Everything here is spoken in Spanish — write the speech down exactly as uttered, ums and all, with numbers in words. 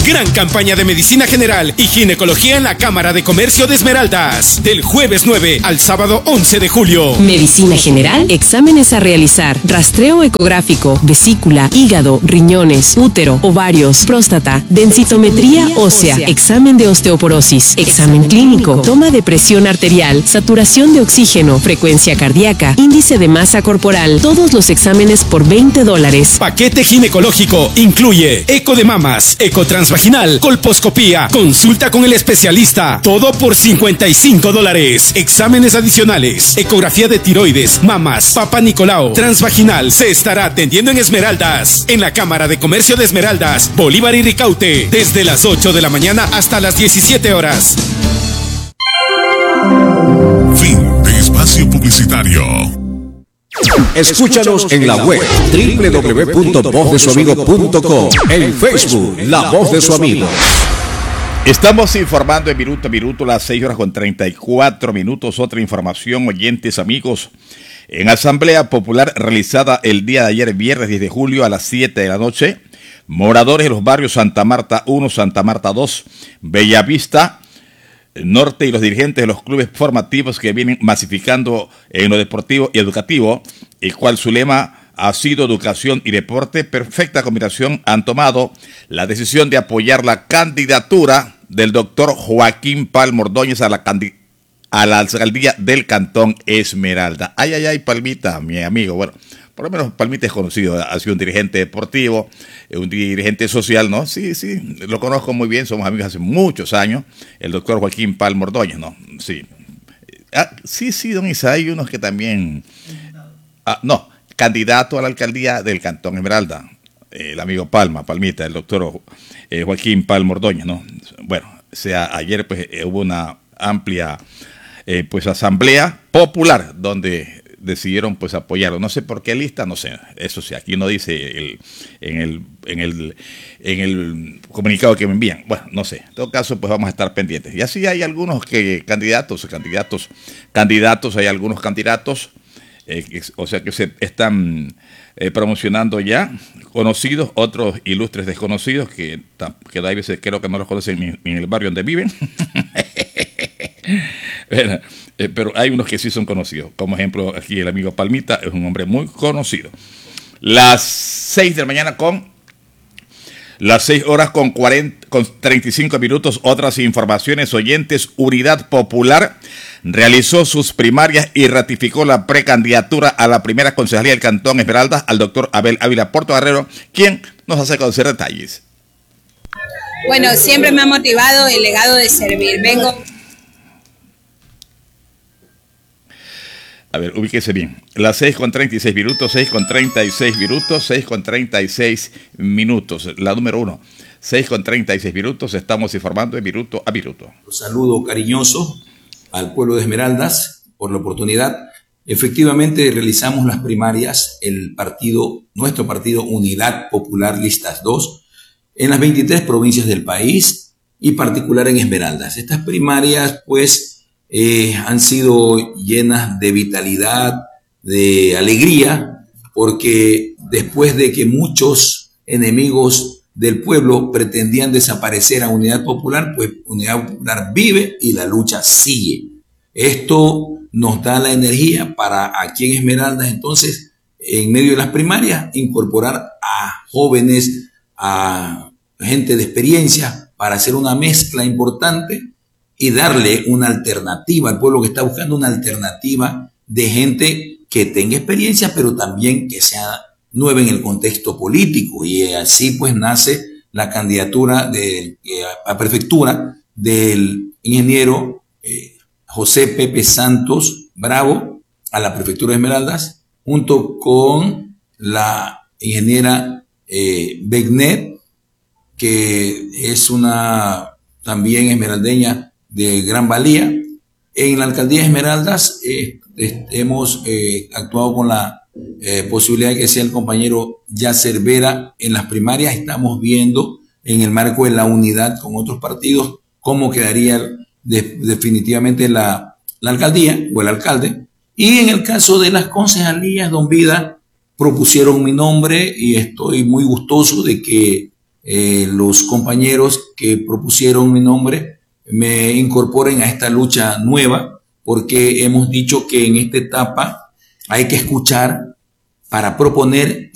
Gran campaña de medicina general y ginecología en la Cámara de Comercio de Esmeraldas. Del jueves nueve al sábado once de julio. Medicina general, exámenes a realizar, rastreo ecográfico, vesícula, hígado, riñones, útero, ovarios, próstata, densitometría ósea, examen de osteoporosis, examen clínico, toma de presión arterial, saturación de oxígeno, frecuencia cardíaca, índice de masa corporal, todos los exámenes por veinte dólares. Paquete ginecológico incluye eco de mamas, eco transvaginal, colposcopía, consulta con el especialista, todo por cincuenta y cinco dólares. Exámenes adicionales, ecografía de tiroides, mamas, Papa Nicolau, transvaginal, se estará atendiendo en Esmeraldas, en la Cámara de Comercio de Esmeraldas, Bolívar y Ricaute, desde las ocho de la mañana hasta las diecisiete horas. Fin de espacio publicitario. Escúchanos en la web doble u doble u doble u punto voz de su amigo punto com, en Facebook La Voz de su Amigo. Estamos informando en minuto a minuto, las seis horas con treinta y cuatro minutos. Otra información, oyentes, amigos. En Asamblea Popular realizada el día de ayer, viernes diez de julio a las siete de la noche, moradores de los barrios Santa Marta uno, Santa Marta dos, Bellavista Norte y los dirigentes de los clubes formativos que vienen masificando en lo deportivo y educativo, el cual su lema ha sido educación y deporte, perfecta combinación, han tomado la decisión de apoyar la candidatura del doctor Joaquín Palma Ordóñez a la, candi a la alcaldía del Cantón Esmeralda. Ay, ay, ay, Palmita, mi amigo. Bueno, por lo menos Palmita es conocido, ha sido un dirigente deportivo, un dirigente social, ¿no? Sí, sí, lo conozco muy bien, somos amigos hace muchos años, el doctor Joaquín Palma Ordóñez, ¿no? Sí. Ah, sí, sí, don Isa, hay unos que también... Ah, no, candidato a la alcaldía del Cantón Esmeralda, el amigo Palma, Palmita, el doctor eh, Joaquín Palma Ordóñez, ¿no? Bueno, o sea, ayer pues eh, hubo una amplia eh, pues asamblea popular donde decidieron pues apoyarlo. No sé por qué lista, no sé, eso sí, aquí no dice el, en, el, en, el, en el comunicado que me envían. Bueno, no sé, en todo caso pues vamos a estar pendientes. Y así hay algunos que candidatos, candidatos, candidatos, hay algunos candidatos, eh, que, o sea que se están eh, promocionando ya, conocidos, otros ilustres desconocidos que, que a veces creo que no los conocen ni, ni en el barrio donde viven. Bueno, eh, pero hay unos que sí son conocidos. Como ejemplo, aquí el amigo Palmita es un hombre muy conocido. Las seis de la mañana con las seis horas con, cuarenta, con treinta y cinco minutos. Otras informaciones, oyentes. Unidad Popular realizó sus primarias y ratificó la precandidatura a la primera concejalía del Cantón Esmeraldas al doctor Abel Ávila Portocarrero, quien nos hace conocer detalles. Bueno, siempre me ha motivado el legado de servir. Vengo... A ver, ubíquese bien. Las seis con treinta y seis minutos, seis con treinta y seis minutos, seis con treinta y seis minutos. La número uno, seis con treinta y seis minutos. Estamos informando de minuto a minuto. Un saludo cariñoso al pueblo de Esmeraldas por la oportunidad. Efectivamente, realizamos las primarias, el partido, nuestro partido Unidad Popular Listas dos, en las veintitrés provincias del país y particular en Esmeraldas. Estas primarias, pues, Eh, han sido llenas de vitalidad, de alegría, porque después de que muchos enemigos del pueblo pretendían desaparecer a Unidad Popular, pues Unidad Popular vive y la lucha sigue. Esto nos da la energía para aquí en Esmeraldas, entonces, en medio de las primarias, incorporar a jóvenes, a gente de experiencia, para hacer una mezcla importante y darle una alternativa al pueblo que está buscando una alternativa de gente que tenga experiencia, pero también que sea nueva en el contexto político. Y así pues nace la candidatura de, eh, a prefectura del ingeniero eh, José Pepe Santos Bravo a la prefectura de Esmeraldas, junto con la ingeniera eh, Begnet, que es una también esmeraldeña de gran valía. En la alcaldía de Esmeraldas eh, eh, hemos eh, actuado con la eh, posibilidad de que sea el compañero Yacer Vera en las primarias. Estamos viendo en el marco de la unidad con otros partidos cómo quedaría de, definitivamente la, la alcaldía o el alcalde. Y en el caso de las concejalías, don Vida, propusieron mi nombre y estoy muy gustoso de que eh, los compañeros que propusieron mi nombre me incorporen a esta lucha nueva, porque hemos dicho que en esta etapa hay que escuchar para proponer